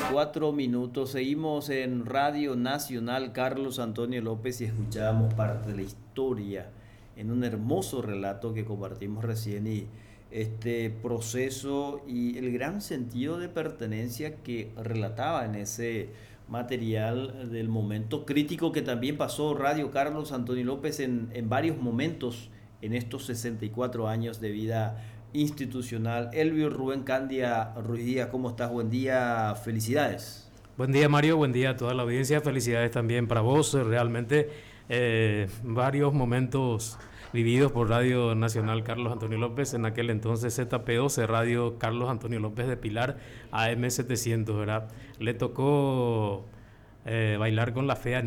34 minutos. Seguimos en Radio Nacional Carlos Antonio López y escuchábamos parte de la historia en un hermoso relato que compartimos recién y este proceso y el gran sentido de pertenencia que relataba en ese material del momento crítico que también pasó Radio Carlos Antonio López en varios momentos en estos 64 años de vida institucional. Elvio Rubén Candia Ruiz Díaz, ¿cómo estás? Buen día, felicidades. Buen día, Mario, buen día a toda la audiencia, felicidades también para vos, realmente varios momentos vividos por Radio Nacional Carlos Antonio López, en aquel entonces ZP12, Radio Carlos Antonio López de Pilar, AM 700, ¿verdad? Le tocó bailar con la fea